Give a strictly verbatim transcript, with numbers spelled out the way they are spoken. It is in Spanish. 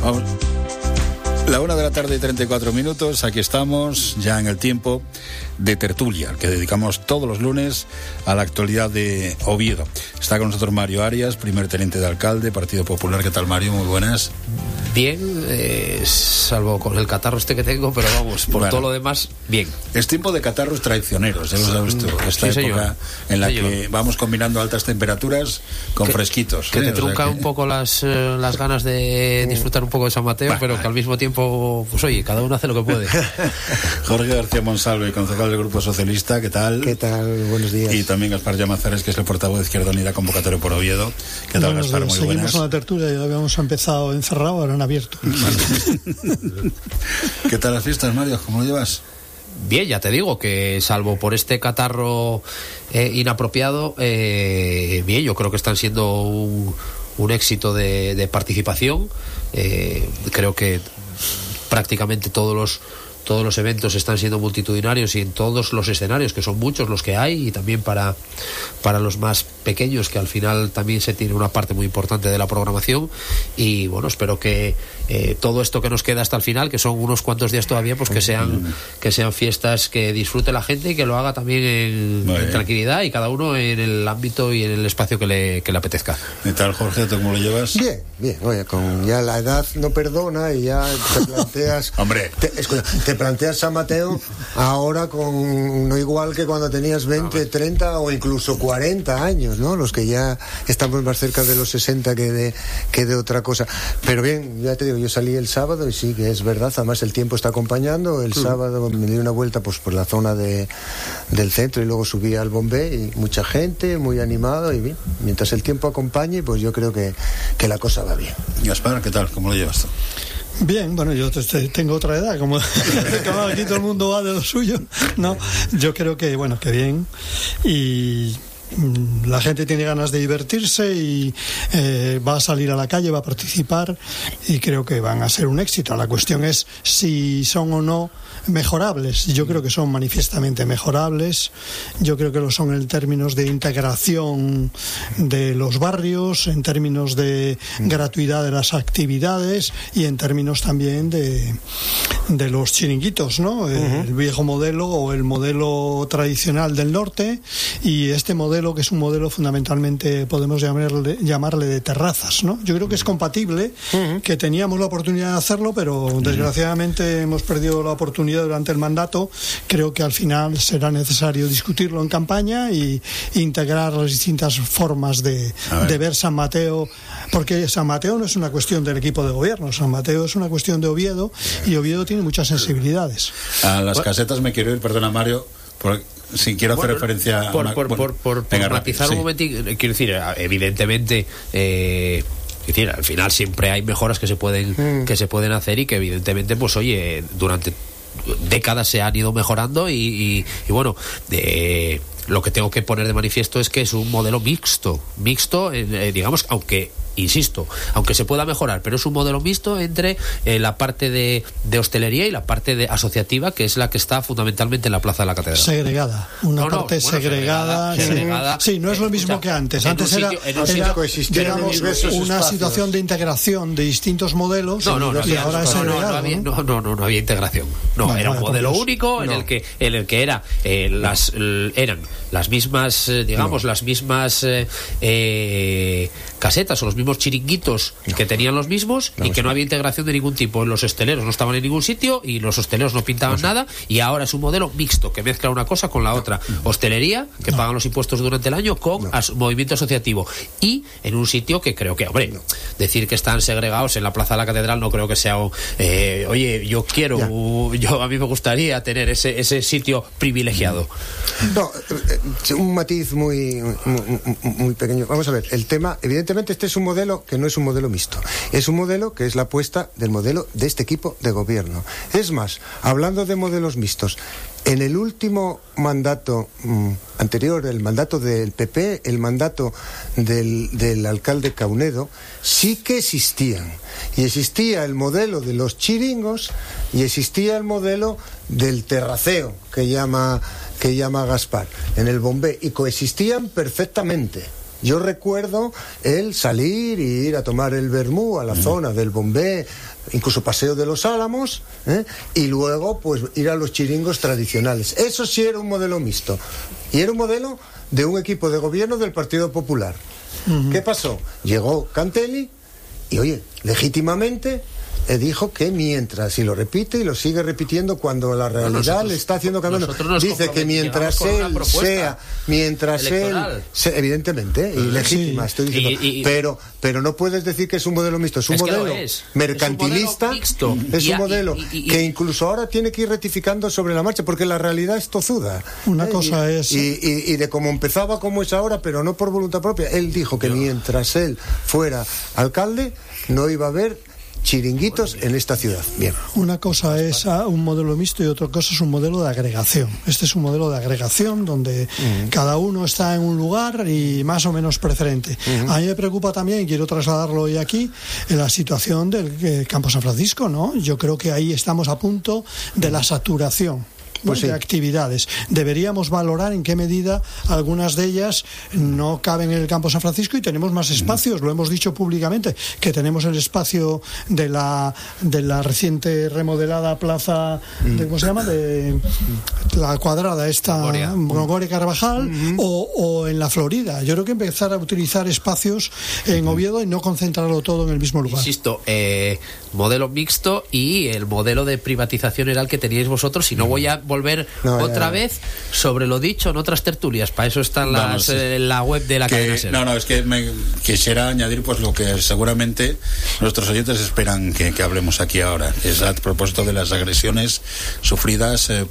Vamos. La una de la tarde y treinta y cuatro minutos, aquí estamos ya en el tiempo de tertulia, al que dedicamos todos los lunes a la actualidad de Oviedo. Está con nosotros Mario Arias, primer teniente de alcalde, Partido Popular. ¿Qué tal, Mario? Muy buenas. Bien, eh, salvo con el catarro este que tengo, pero vamos, por bueno, todo lo demás, bien. Es tiempo de catarros traicioneros, ya lo sabes tú. Esta sí, época señor. en la sí, que señor. vamos combinando altas temperaturas con que, fresquitos. Que ¿eh? te trunca o sea que... un poco las, eh, las ganas de disfrutar un poco de San Mateo, bueno, pero que al mismo tiempo, pues oye, cada uno hace lo que puede. Jorge García Monsalve, concejal del Grupo Socialista, ¿qué tal? ¿Qué tal? Buenos días. Y también Gaspar Llamazares, que es el portavoz de Izquierda Unida convocatorio por Oviedo. ¿Qué tal, Buenos Gaspar? días. Muy Seguimos buenas. con la tertulia, ya habíamos empezado encerrado, ahora han abierto. ¿Qué tal las fiestas, Mario? ¿Cómo lo llevas? Bien, ya te digo que salvo por este catarro eh, inapropiado, eh, bien, yo creo que están siendo un, un éxito de, de participación. Eh, creo que prácticamente todos los todos los eventos están siendo multitudinarios y en todos los escenarios, que son muchos los que hay, y también para, para los más pequeños, que al final también se tiene una parte muy importante de la programación. Y bueno, espero que eh, todo esto que nos queda hasta el final, que son unos cuantos días todavía, pues que sean que sean fiestas que disfrute la gente y que lo haga también en, en tranquilidad, y cada uno en el ámbito y en el espacio que le, que le apetezca. ¿Qué tal, Jorge? ¿Tú cómo lo llevas? Bien, bien, oye, con ya la edad no perdona y ya te planteas hombre te, escucha, te planteas San Mateo ahora con no igual que cuando tenías veinte, treinta o incluso cuarenta años, ¿no? Los que ya estamos más cerca de los sesenta que de, que de otra cosa. Pero bien, ya te digo, yo salí el sábado y sí que es verdad, además el tiempo está acompañando. El mm. sábado me di una vuelta pues por la zona de, del centro y luego subí al Bombé y mucha gente, muy animado, y bien, mientras el tiempo acompañe, pues yo creo que, que la cosa va bien. Gaspar, ¿qué tal? ¿Cómo lo llevas tú? Bien, bueno, yo tengo otra edad, como aquí todo el mundo va de lo suyo, ¿no? Yo creo que, bueno, que bien, y la gente tiene ganas de divertirse y eh, va a salir a la calle, va a participar, y creo que van a ser un éxito. La cuestión es si son o no mejorables. Yo creo que son manifiestamente mejorables. Yo creo que lo son en términos de integración de los barrios, en términos de gratuidad de las actividades y en términos también de, de los chiringuitos, ¿no? El uh-huh. viejo modelo o el modelo tradicional del norte, y este modelo que es un modelo fundamentalmente, podemos llamarle, llamarle de terrazas, ¿no? Yo creo que es compatible, uh-huh. que teníamos la oportunidad de hacerlo, pero uh-huh. desgraciadamente hemos perdido la oportunidad durante el mandato. Creo que al final será necesario discutirlo en campaña y integrar las distintas formas de, ver. de ver San Mateo, porque San Mateo no es una cuestión del equipo de gobierno, San Mateo es una cuestión de Oviedo, y Oviedo tiene muchas sensibilidades. A las casetas me quiero ir, perdona, Mario, por... Sí, quiero hacer bueno, referencia por, a una... por, bueno, por, por, venga, por matizar sí. un momentito, quiero decir, evidentemente eh, es decir, al final siempre hay mejoras que se pueden mm. que se pueden hacer, y que evidentemente, pues oye, durante décadas se han ido mejorando, y, y, y bueno, de, lo que tengo que poner de manifiesto es que es un modelo mixto, mixto, eh, digamos, aunque insisto, aunque se pueda mejorar, pero es un modelo mixto entre eh, la parte de, de hostelería y la parte de asociativa, que es la que está fundamentalmente en la Plaza de la Catedral. Segregada, una no, no, parte bueno, segregada, segregada, sí. segregada. Sí, no es lo mismo Escucha, que antes. En Antes sitio, era, en un era digamos, una espacios. situación de integración de distintos modelos, no, no, no, y había, ahora es no, segregado, no, no, había, no, no, no, no había integración. No, bueno, era un bueno, modelo pues, único no. en el que en el que era eh, las l, eran las mismas, eh, digamos, no. las mismas eh, eh, casetas o los mismos chiringuitos no. que tenían los mismos, no, y que sí. no había integración de ningún tipo. Los hosteleros no estaban en ningún sitio y los hosteleros no pintaban no, nada, y ahora es un modelo mixto que mezcla una cosa con la otra. Hostelería, que no. pagan los impuestos durante el año, con no. as, movimiento asociativo, y en un sitio que creo que, hombre, no. decir que están segregados en la Plaza de la Catedral no creo que sea eh, oye, yo quiero uh, yo a mí me gustaría tener ese, ese sitio privilegiado. No, un matiz muy, muy, muy pequeño. Vamos a ver, el tema, evidentemente este es un modelo que no es un modelo mixto, es un modelo que es la apuesta del modelo de este equipo de gobierno. Es más, hablando de modelos mixtos, en el último mandato mmm, anterior, el mandato del P P, el mandato del, del alcalde Caunedo, sí que existían. Y existía el modelo de los chiringos y existía el modelo del terraceo, que llama, que llama Gaspar, en el Bombé, y coexistían perfectamente. Yo recuerdo el salir y ir a tomar el vermú a la mm. zona del Bombé, incluso Paseo de los Álamos, ¿eh? Y luego pues ir a los chiringos tradicionales. Eso sí era un modelo mixto. Y era un modelo de un equipo de gobierno del Partido Popular. Uh-huh. ¿Qué pasó? Llegó Cantelli y, oye, legítimamente eh, dijo que mientras, y lo repite y lo sigue repitiendo cuando la realidad nosotros, le está haciendo cambiando, dice que mientras él sea, mientras electoral. él, se, evidentemente, y legítima, sí. estoy diciendo, y, y, pero, pero no puedes decir que es un modelo mixto, es un es modelo es. mercantilista, es un modelo, es un modelo y, y, y, que incluso ahora tiene que ir rectificando sobre la marcha, porque la realidad es tozuda. Una ¿eh? cosa y, es... Y, y, y de cómo empezaba, como es ahora, pero no por voluntad propia. Él dijo que mientras él fuera alcalde, no iba a haber chiringuitos en esta ciudad. Bien. Una cosa es un modelo mixto y otra cosa es un modelo de agregación. Este es un modelo de agregación donde uh-huh. cada uno está en un lugar y más o menos preferente. Uh-huh. A mí me preocupa también, y quiero trasladarlo hoy aquí, en la situación del eh, Campo San Francisco, ¿no? Yo creo que ahí estamos a punto de la saturación. Pues sí. de actividades. Deberíamos valorar en qué medida algunas de ellas no caben en el Campo San Francisco y tenemos más espacios. Lo hemos dicho públicamente, que tenemos el espacio de la de la reciente remodelada plaza de, ¿cómo se llama? De la cuadrada esta Gregorio Carvajal uh-huh. o, o en la Florida. Yo creo que empezar a utilizar espacios en Oviedo y no concentrarlo todo en el mismo lugar. Insisto, eh, modelo mixto y el modelo de privatización era el que teníais vosotros, y no voy a volver no, otra ya, vez sobre lo dicho en otras tertulias. Para eso están las, Vamos, eh, la web de la que, cadena SER. No, no, es que me quisiera añadir pues lo que seguramente nuestros oyentes esperan que, que hablemos aquí ahora, es a propósito de las agresiones sufridas eh,